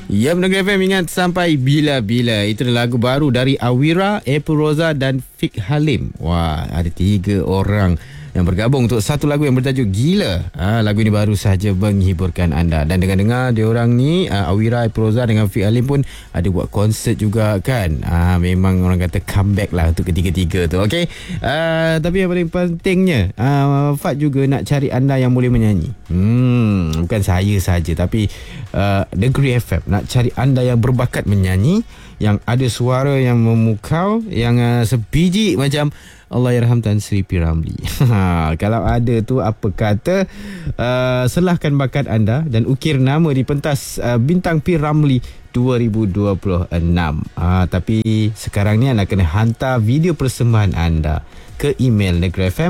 Ya, Negeri FM ingat sampai bila-bila. Itu adalah lagu baru dari Awira, April Roza dan Fik Halim. Wah, ada 3 orang yang bergabung untuk satu lagu yang bertajuk Gila. Lagu ini baru sahaja menghiburkan anda. Dan dengar-dengar diorang ni, Awira, April Roza dengan Fik Halim pun ada buat konsert juga kan. Memang orang kata comeback lah untuk ketiga-tiga tu. Okay. Tapi yang paling pentingnya, Fat juga nak cari anda yang boleh menyanyi. Bukan saya saja, tapi Negeri FM nak cari anda yang berbakat menyanyi, yang ada suara yang memukau, yang sebiji macam Allahyarham Tan Sri P. Ramlee. Kalau ada tu, apa kata selahkan bakat anda dan ukir nama di pentas Bintang P. Ramlee 2026. Tapi sekarang ni anda kena hantar video persembahan anda ke email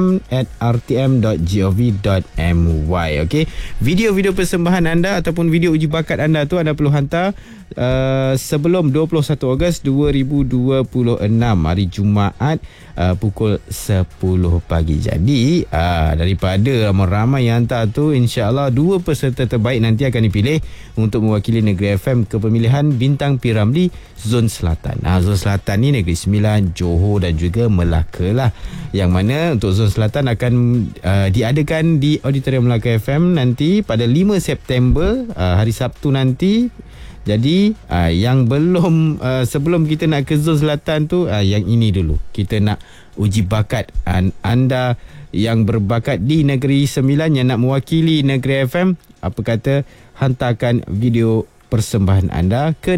negerfm@rtm.gov.my. Okey, video-video persembahan anda ataupun video uji bakat anda tu anda perlu hantar sebelum 21 Ogos 2026 hari Jumaat pukul 10 pagi. Jadi daripada ramai-ramai yang hantar tu, insya-Allah 2 peserta terbaik nanti akan dipilih untuk mewakili Negeri FM ke pemilihan Bintang P. Ramlee Zon Selatan. Zon Selatan ni Negeri Sembilan, Johor dan juga Melaka lah. Yang mana untuk Zon Selatan akan diadakan di Auditorium Melaka FM nanti pada 5 September hari Sabtu nanti. Jadi yang belum sebelum kita nak ke Zon Selatan tu, yang ini dulu kita nak uji bakat anda yang berbakat di Negeri Sembilan yang nak mewakili Negeri FM. Apa kata hantarkan video persembahan anda ke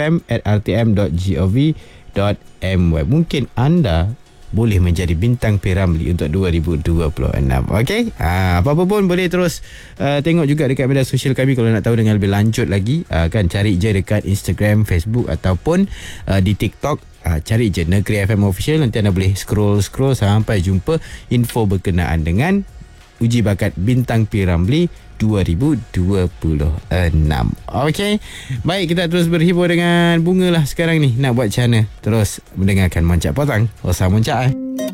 negerfm@rtm.gov.my. Mungkin anda boleh menjadi Bintang P. Ramlee untuk 2026. Okey? Apa-apa pun boleh terus tengok juga dekat media sosial kami kalau nak tahu dengan lebih lanjut lagi. Kan cari je dekat Instagram, Facebook ataupun di TikTok. Cari je Negeri FM Official. Nanti anda boleh scroll sampai jumpa info berkenaan dengan uji bakat Bintang P. Ramlee 2026. Okey. Baik, kita terus berhibur dengan Bunga lah sekarang ni. Nak buat macam mana? Terus mendengarkan Moncak Potong. Osah Moncak